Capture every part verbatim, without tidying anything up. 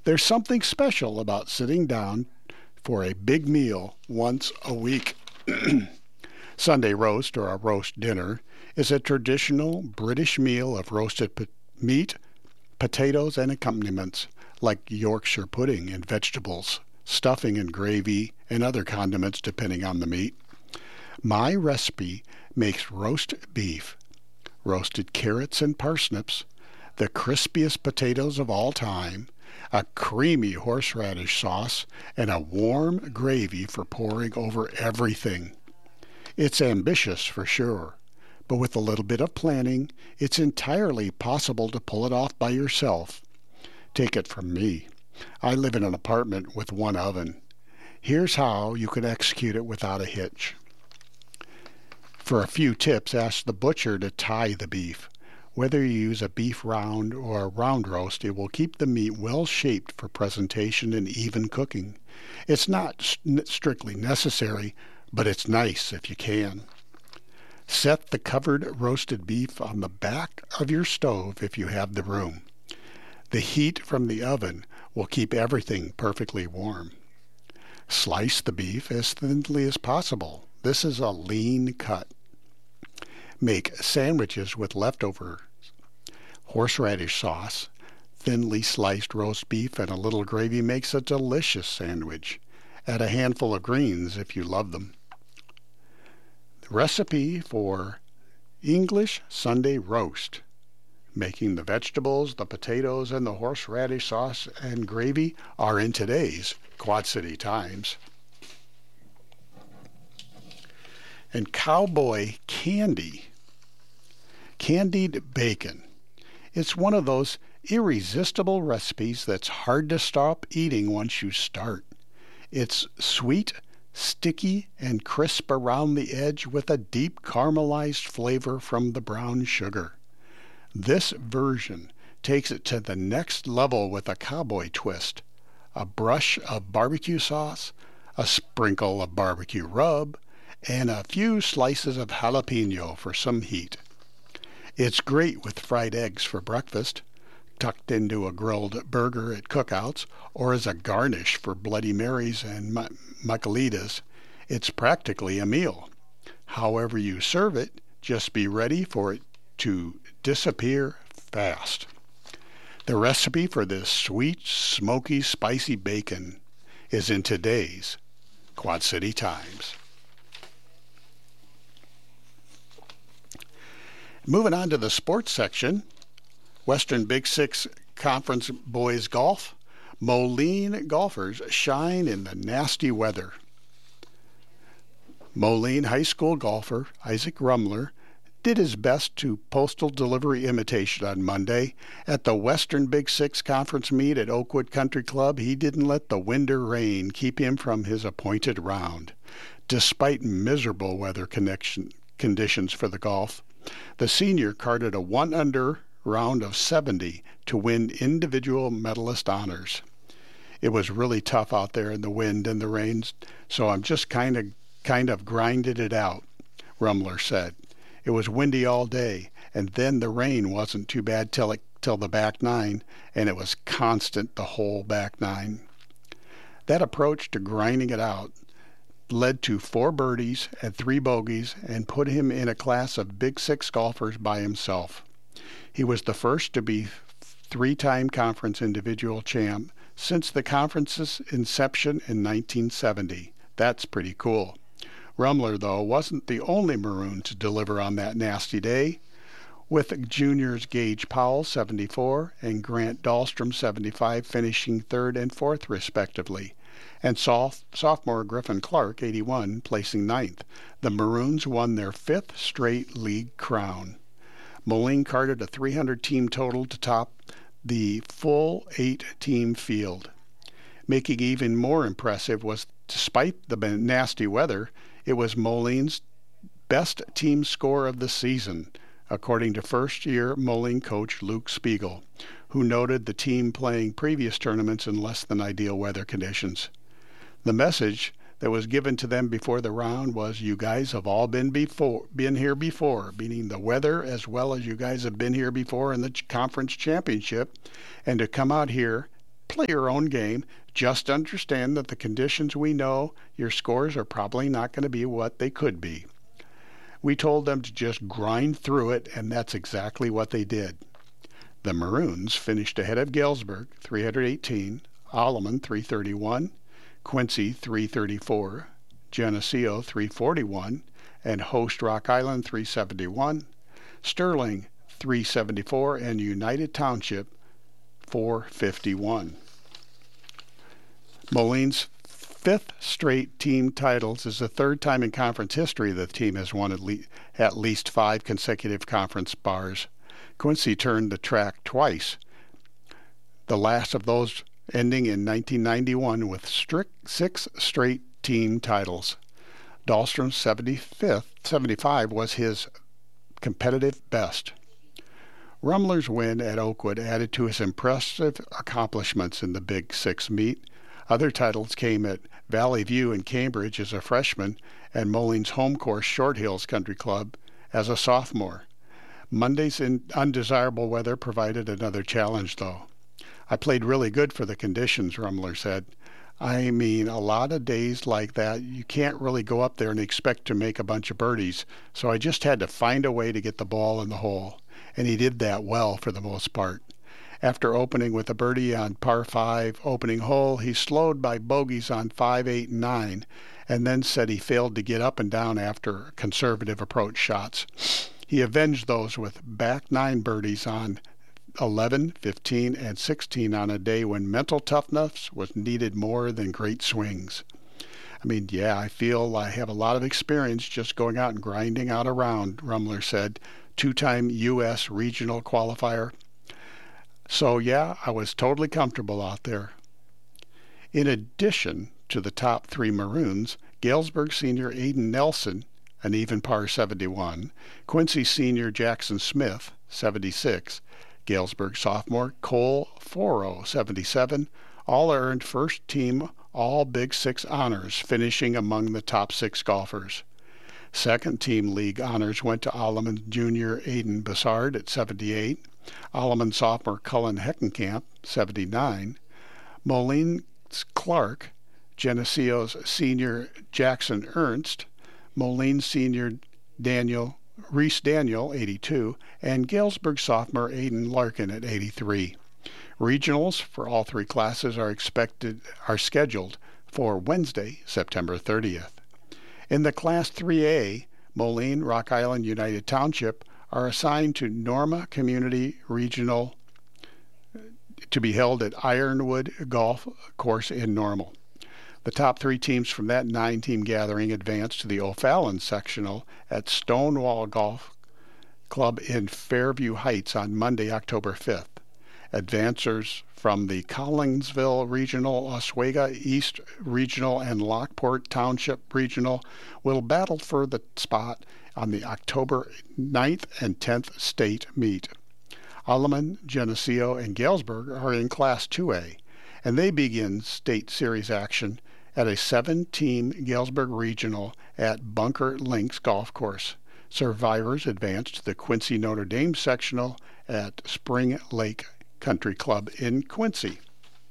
There's something special about sitting down for a big meal once a week. Sunday roast, or a roast dinner, is a traditional British meal of roasted po- meat, potatoes, and accompaniments like Yorkshire pudding and vegetables, stuffing and gravy, and other condiments depending on the meat. My recipe makes roast beef, roasted carrots and parsnips, the crispiest potatoes of all time, a creamy horseradish sauce, and a warm gravy for pouring over everything. It's ambitious for sure, but with a little bit of planning, it's entirely possible to pull it off by yourself. Take it from me. I live in an apartment with one oven. Here's how you can execute it without a hitch. For a few tips, ask the butcher to tie the beef. Whether you use a beef round or a round roast, it will keep the meat well shaped for presentation and even cooking. It's not st- strictly necessary, but it's nice if you can. Set the covered roasted beef on the back of your stove if you have the room. The heat from the oven will keep everything perfectly warm. Slice the beef as thinly as possible. This is a lean cut. Make sandwiches with leftover horseradish sauce. Thinly sliced roast beef and a little gravy makes a delicious sandwich. Add a handful of greens if you love them. The recipe for English Sunday roast. Making the vegetables, the potatoes, and the horseradish sauce and gravy are in today's Quad City Times. And cowboy candy. Candied bacon. It's one of those irresistible recipes that's hard to stop eating once you start. It's sweet, sticky, and crisp around the edge with a deep caramelized flavor from the brown sugar. This version takes it to the next level with a cowboy twist. A brush of barbecue sauce, a sprinkle of barbecue rub, and a few slices of jalapeno for some heat. It's great with fried eggs for breakfast, tucked into a grilled burger at cookouts, or as a garnish for Bloody Marys and ma- Michelitas. It's practically a meal. However you serve it, just be ready for it to disappear fast. The recipe for this sweet, smoky, spicy bacon is in today's Quad City Times. Moving on to the sports section, Western Big Six Conference Boys Golf. Moline golfers shine in the nasty weather. Moline High School golfer Isaac Rumler did his best to postal delivery imitation on Monday. At the Western Big Six Conference meet at Oakwood Country Club, he didn't let the wind or rain keep him from his appointed round. Despite miserable weather connection, conditions for the golf, the senior carded a one-under round of seventy to win individual medalist honors. It was really tough out there in the wind and the rains, so I'm just kind of kind of grinded it out, Rumler said. It was windy all day, and then the rain wasn't too bad till it, till the back nine, and it was constant the whole back nine. That approach to grinding it out led to four birdies and three bogeys and put him in a class of Big Six golfers by himself. He was the first to be three-time conference individual champ since the conference's inception in nineteen seventy. That's pretty cool. Rumler, though, wasn't the only Maroon to deliver on that nasty day, with juniors Gage Powell, seventy-four, and Grant Dahlstrom, seventy-five, finishing third and fourth, respectively, and soph- sophomore Griffin Clark, eighty-one, placing ninth. The Maroons won their fifth straight league crown. Moline carded a three hundred team total to top the full eight-team field. Making even more impressive was, despite the nasty weather, it was Moline's best team score of the season, according to first-year Moline coach Luke Spiegel, who noted the team playing previous tournaments in less than ideal weather conditions. The message that was given to them before the round was, "You guys have all been before, been here before," meaning the weather as well as you guys have been here before in the conference championship, and to come out here play your own game. Just understand that the conditions we know, your scores are probably not going to be what they could be. We told them to just grind through it, and that's exactly what they did. The Maroons finished ahead of Galesburg, three eighteen, Alleman, three thirty-one, Quincy, three thirty-four, Geneseo, three forty-one, and host Rock Island, three seventy-one, Sterling, three seventy-four, and United Township, four fifty-one. Moline's fifth straight team titles is the third time in conference history the team has won at, le- at least five consecutive conference bars. Quincy turned the track twice, the last of those ending in nineteen ninety-one with strict six straight team titles. Dahlstrom's seventy-fifth, seventy-five was his competitive best. Rummler's win at Oakwood added to his impressive accomplishments in the Big Six meet. Other titles came at Valley View in Cambridge as a freshman and Moline's home course Short Hills Country Club as a sophomore. Monday's in undesirable weather provided another challenge, though. I played really good for the conditions, Rummler said. I mean, a lot of days like that, you can't really go up there and expect to make a bunch of birdies, so I just had to find a way to get the ball in the hole, and he did that well for the most part. After opening with a birdie on par five opening hole, he slowed by bogeys on five, eight, and nine, and then said he failed to get up and down after conservative approach shots. He avenged those with back nine birdies on eleven, fifteen, and sixteen on a day when mental toughness was needed more than great swings. I mean, yeah, I feel I have a lot of experience just going out and grinding out a round, Rummler said, two-time U S regional qualifier. So, yeah, I was totally comfortable out there. In addition to the top three Maroons, Galesburg senior Aiden Nelson, an even par seventy-one, Quincy senior Jackson Smith, seventy-six, Galesburg sophomore Cole Foro, seventy-seven, all earned first-team all Big Six honors, finishing among the top six golfers. Second-team league honors went to Alleman junior Aiden Bassard at seventy-eight, Alleman sophomore Cullen Heckenkamp, seventy-nine, Moline Clark, Geneseo's senior Jackson Ernst, Moline senior Daniel Reese Daniel, eighty-two, and Galesburg sophomore Aiden Larkin at eighty-three. Regionals for all three classes are expected are scheduled for Wednesday, September thirtieth. In the Class three A, Moline, Rock Island, United Township are assigned to Norma Community Regional to be held at Ironwood Golf Course in Normal. The top three teams from that nine-team gathering advanced to the O'Fallon sectional at Stonewall Golf Club in Fairview Heights on Monday, October fifth. Advancers from the Collinsville Regional, Oswego East Regional, and Lockport Township Regional will battle for the spot on the October ninth and tenth state meet. Alleman, Geneseo, and Galesburg are in Class two A, and they begin state series action at a seven-team Galesburg Regional at Bunker Links Golf Course. Survivors advance to the Quincy Notre Dame sectional at Spring Lake Country Club in Quincy.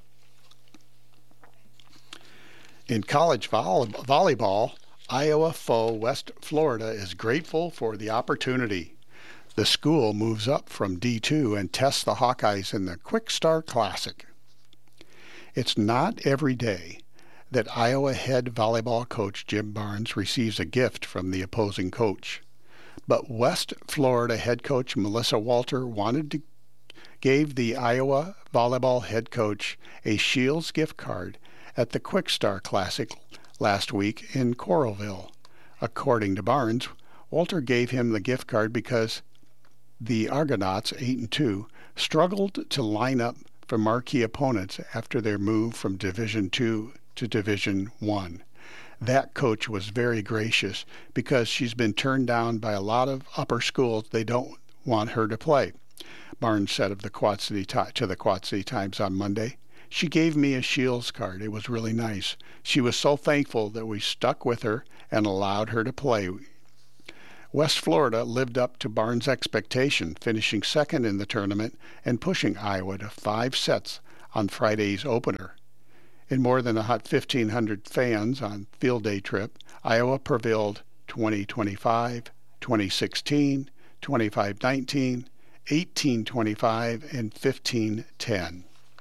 In college volley- volleyball, Iowa foe West Florida is grateful for the opportunity. The school moves up from D two and tests the Hawkeyes in the Quick Star Classic. It's not every day that Iowa head volleyball coach Jim Barnes receives a gift from the opposing coach. But West Florida head coach Melissa Walter wanted to gave the Iowa volleyball head coach a Shields gift card at the Quick Star Classic last week in Coralville. According to Barnes, Walter gave him the gift card because the Argonauts, eight and two, struggled to line up for marquee opponents after their move from Division two to Division one. That coach was very gracious because she's been turned down by a lot of upper schools. They don't want her to play. Barnes said of the Quad City to the Quad City Times on Monday, "She gave me a Shields card. It was really nice. She was so thankful that we stuck with her and allowed her to play." West Florida lived up to Barnes' expectation, finishing second in the tournament and pushing Iowa to five sets on Friday's opener. In more than fifteen hundred fans on field day trip, Iowa prevailed twenty twenty-five, twenty sixteen, twenty-five nineteen, eighteen twenty-five, and fifteen ten.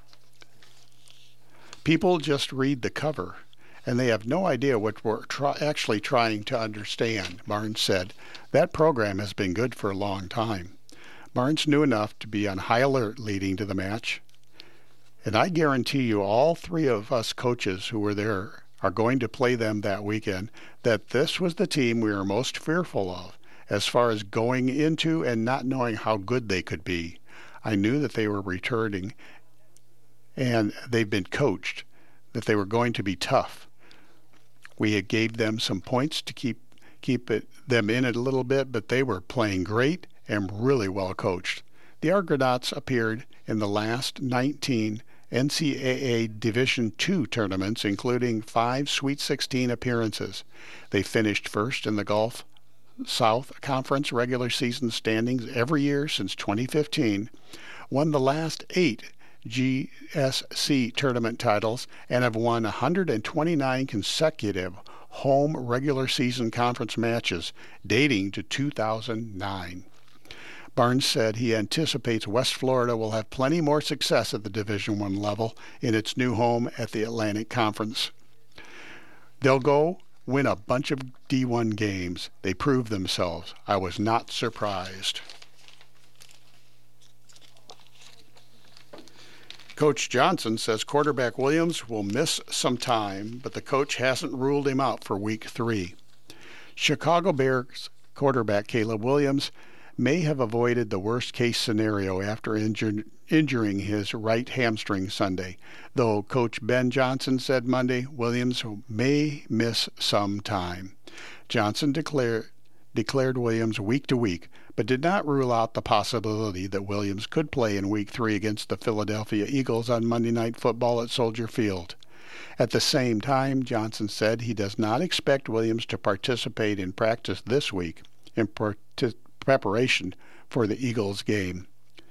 People just read the cover, and they have no idea what we're try- actually trying to understand, Barnes said. That program has been good for a long time. Barnes knew enough to be on high alert leading to the match. And I guarantee you all three of us coaches who were there are going to play them that weekend, that this was the team we were most fearful of as far as going into and not knowing how good they could be. I knew that they were returning and they've been coached, that they were going to be tough. We had gave them some points to keep keep it, them in it a little bit, but they were playing great and really well coached. The Argonauts appeared in the last nineteen N C double A Division two tournaments, including five Sweet sixteen appearances. They finished first in the Gulf South Conference regular season standings every year since twenty fifteen, won the last eight G S C tournament titles, and have won one hundred twenty-nine consecutive home regular season conference matches dating to two thousand nine. Barnes said he anticipates West Florida will have plenty more success at the Division I level in its new home at the Atlantic Conference. They'll go win a bunch of D one games. They proved themselves. I was not surprised. Coach Johnson says quarterback Williams will miss some time, but the coach hasn't ruled him out for week three. Chicago Bears quarterback Caleb Williams may have avoided the worst-case scenario after injur- injuring his right hamstring Sunday, though Coach Ben Johnson said Monday Williams may miss some time. Johnson declared declared Williams week to week, but did not rule out the possibility that Williams could play in Week three against the Philadelphia Eagles on Monday Night Football at Soldier Field. At the same time, Johnson said he does not expect Williams to participate in practice this week in pre- preparation for the Eagles game.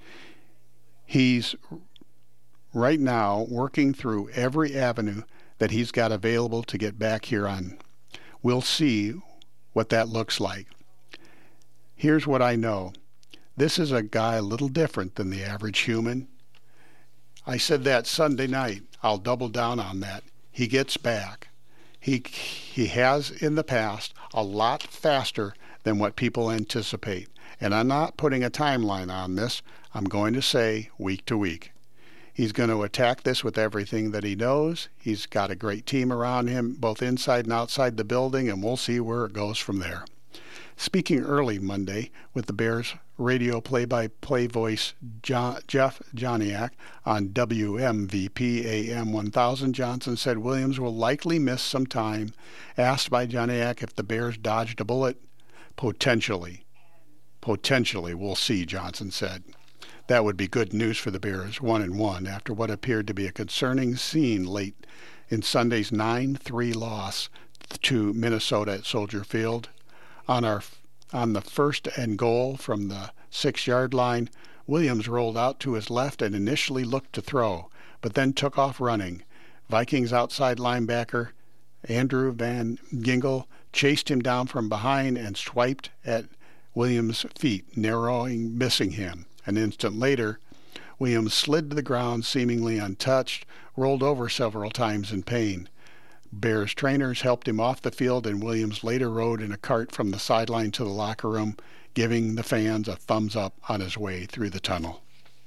He's right now working through every avenue that he's got available to get back here on. We'll see what that looks like. Here's what I know. This is a guy a little different than the average human. I said that Sunday night. I'll double down on that. He gets back. He he has in the past a lot faster than what people anticipate. And I'm not putting a timeline on this. I'm going to say week to week. He's going to attack this with everything that he knows. He's got a great team around him, both inside and outside the building, and we'll see where it goes from there. Speaking early Monday with the Bears radio play-by-play voice John, Jeff Joniak on W M V P A M one thousand, Johnson said Williams will likely miss some time. Asked by Joniak if the Bears dodged a bullet, potentially. Potentially, we'll see, Johnson said. That would be good news for the Bears, one and one, after what appeared to be a concerning scene late in Sunday's nine three loss to Minnesota at Soldier Field. On our on the first and goal from the six-yard line, Williams rolled out to his left and initially looked to throw, but then took off running. Vikings outside linebacker Andrew Van Ginkel chased him down from behind and swiped at Williams' feet, narrowing, missing him. An instant later, Williams slid to the ground seemingly untouched, rolled over several times in pain. Bears trainers helped him off the field, and Williams later rode in a cart from the sideline to the locker room, giving the fans a thumbs up on his way through the tunnel.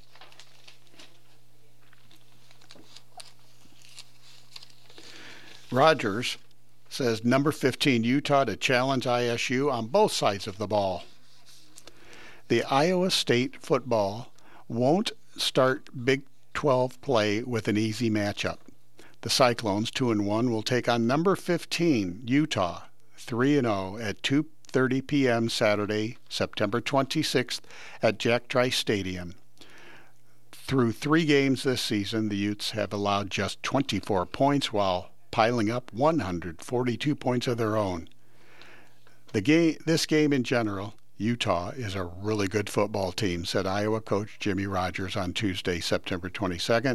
Rogers says number fifteen Utah to challenge I S U on both sides of the ball. The Iowa State football won't start Big twelve play with an easy matchup. The Cyclones, two and one, will take on number fifteen, Utah, three and oh, at two thirty p.m. Saturday, September twenty-sixth, at Jack Trice Stadium. Through three games this season, the Utes have allowed just twenty-four points while piling up one hundred forty-two points of their own. The game, this game in general, Utah is a really good football team, said Iowa coach Jimmy Rogers on Tuesday, September twenty-second.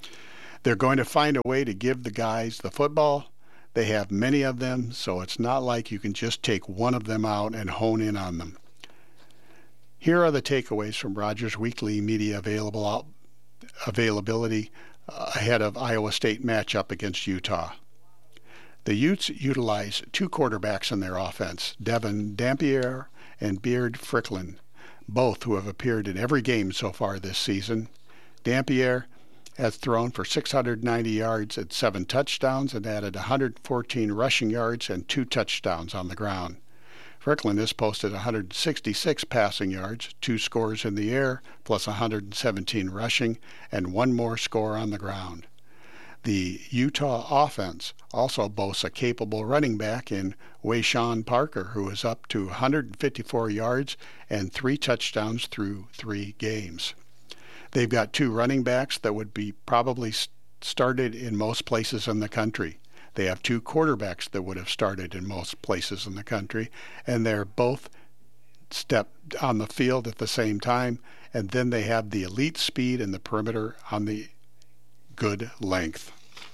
They're going to find a way to give the guys the football. They have many of them, so it's not like you can just take one of them out and hone in on them. Here are the takeaways from Rogers Weekly Media available out, availability uh, ahead of Iowa State matchup against Utah. The Utes utilize two quarterbacks in their offense, Devin Dampier and Beard Fricklin, both who have appeared in every game so far this season. Dampier has thrown for six hundred ninety yards and seven touchdowns and added one hundred fourteen rushing yards and two touchdowns on the ground. Fricklin has posted one hundred sixty-six passing yards, two scores in the air, plus one hundred seventeen rushing, and one more score on the ground. The Utah offense also boasts a capable running back in Wayshawn Parker, who is up to one hundred fifty-four yards and three touchdowns through three games. They've got two running backs that would be probably started in most places in the country. They have two quarterbacks that would have started in most places in the country, and they're both stepped on the field at the same time, and then they have the elite speed and the perimeter on the good length.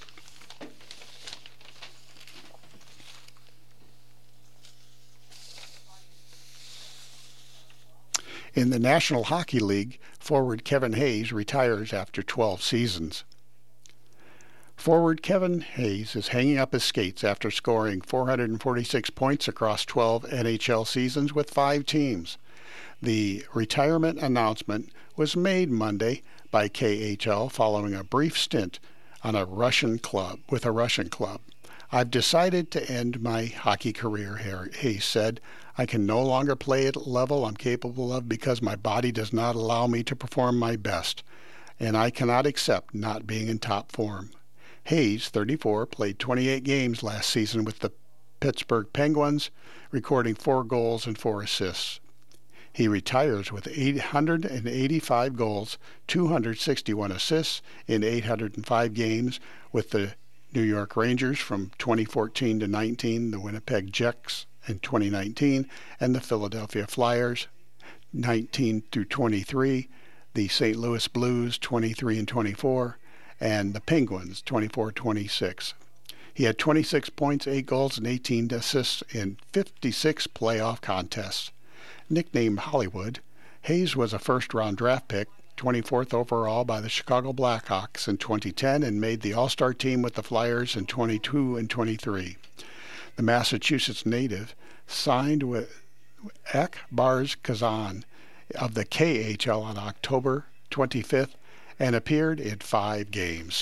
In the National Hockey League, forward Kevin Hayes retires after twelve seasons. Forward Kevin Hayes is hanging up his skates after scoring four hundred forty-six points across twelve N H L seasons with five teams. The retirement announcement was made Monday by K H L following a brief stint on a Russian club with a Russian club. I've decided to end my hockey career, Hayes said. I can no longer play at a level I'm capable of because my body does not allow me to perform my best, and I cannot accept not being in top form. Hayes, thirty-four, played twenty-eight games last season with the Pittsburgh Penguins, recording four goals and four assists. He retires with eight hundred eighty-five goals, two hundred sixty-one assists in eight hundred five games with the New York Rangers from twenty fourteen to nineteen, the Winnipeg Jets in twenty nineteen, and the Philadelphia Flyers nineteen through twenty-three, the Saint Louis Blues twenty-three and twenty-four, and the Penguins twenty-four twenty-six. He had twenty-six points, eight goals, and eighteen assists in fifty-six playoff contests. Nicknamed Hollywood, Hayes was a first-round draft pick, twenty-fourth overall by the Chicago Blackhawks in twenty ten, and made the All-Star team with the Flyers in twenty-two and twenty-three. The Massachusetts native signed with Ek Bars Kazan of the K H L on October twenty-fifth and appeared in five games.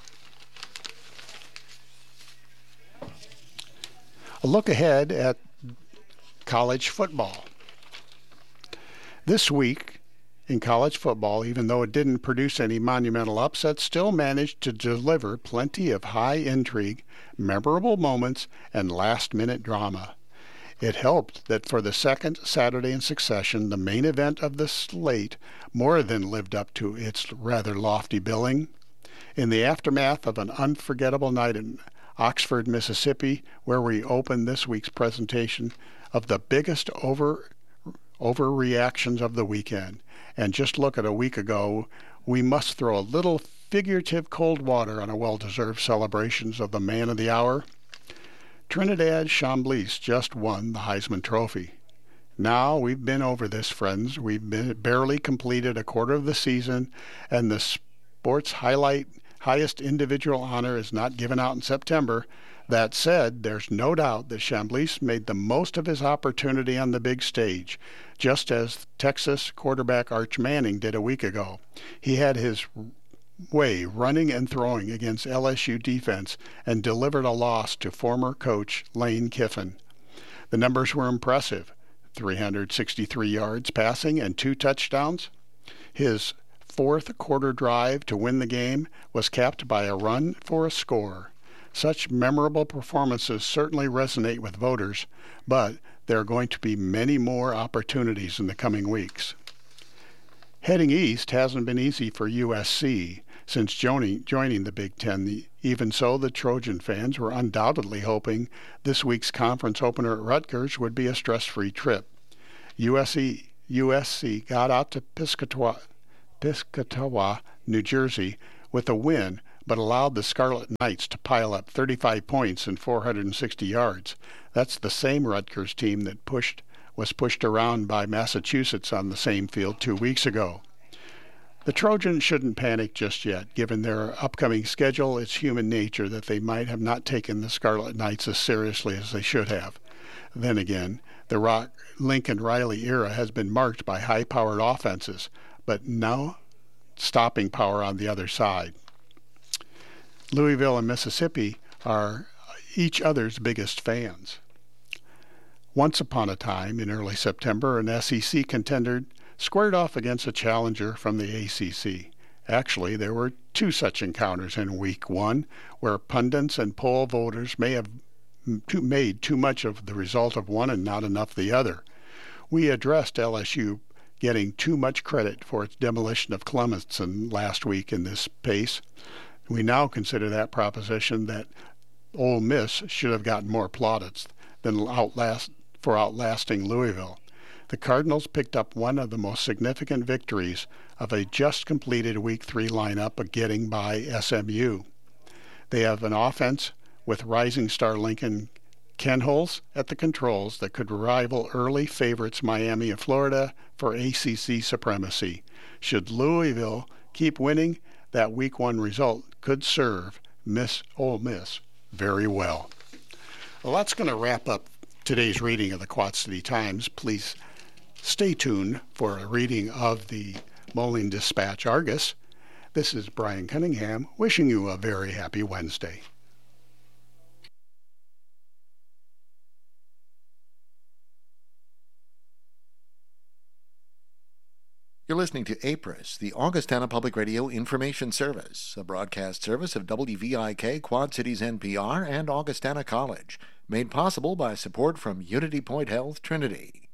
A look ahead at college football. This week in college football, even though it didn't produce any monumental upsets, still managed to deliver plenty of high intrigue, memorable moments, and last-minute drama. It helped that for the second Saturday in succession, the main event of the slate more than lived up to its rather lofty billing. In the aftermath of an unforgettable night in Oxford, Mississippi, where we opened this week's presentation of the biggest over overreactions of the weekend, and just look at a week ago, we must throw a little figurative cold water on a well-deserved celebrations of the man of the hour. Trinidad Chamblis just won the Heisman Trophy. Now we've been over this, friends. We've been barely completed a quarter of the season, and the sports highlight highest individual honor is not given out in September. That said, there's no doubt that Chamblis made the most of his opportunity on the big stage, just as Texas quarterback Arch Manning did a week ago. He had his way running and throwing against L S U defense and delivered a loss to former coach Lane Kiffin. The numbers were impressive: three hundred sixty-three yards passing and two touchdowns. His fourth quarter drive to win the game was capped by a run for a score. Such memorable performances certainly resonate with voters, but there are going to be many more opportunities in the coming weeks. Heading east hasn't been easy for U S C since joining, joining the Big Ten. Even so, the Trojan fans were undoubtedly hoping this week's conference opener at Rutgers would be a stress-free trip. U S C, U S C got out to Piscataway, Piscataway, New Jersey, with a win, but allowed the Scarlet Knights to pile up thirty-five points and four hundred sixty yards. That's the same Rutgers team that pushed was pushed around by Massachusetts on the same field two weeks ago. The Trojans shouldn't panic just yet. Given their upcoming schedule, it's human nature that they might have not taken the Scarlet Knights as seriously as they should have. Then again, the Rock, Lincoln Riley era has been marked by high-powered offenses, but now stopping power on the other side. Louisville and Mississippi are each other's biggest fans. Once upon a time, in early September, an S E C contender squared off against a challenger from the A C C. Actually, there were two such encounters in week one, where pundits and poll voters may have too, made too much of the result of one and not enough the other. We addressed L S U getting too much credit for its demolition of Clemson last week in this pace. We now consider that proposition that Ole Miss should have gotten more plaudits than outlast for outlasting Louisville. The Cardinals picked up one of the most significant victories of a just-completed Week three lineup of getting by S M U. They have an offense with rising star Lincoln Kenholz at the controls that could rival early favorites Miami and Florida for A C C supremacy. Should Louisville keep winning, that Week one result could serve Miss Ole Miss very well. Well, that's going to wrap up today's reading of the Quad City Times. Please stay tuned for a reading of the Moline Dispatch Argus. This is Brian Cunningham wishing you a very happy Wednesday. You're listening to A P R I S, the Augustana Public Radio Information Service, a broadcast service of W V I K, Quad Cities N P R, and Augustana College, made possible by support from Unity Point Health Trinity.